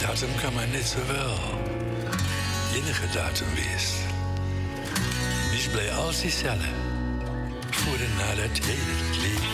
datum kan maar net zo wel enige datum wees. Mens bly als dieselfde voor en nadat jy dit leef.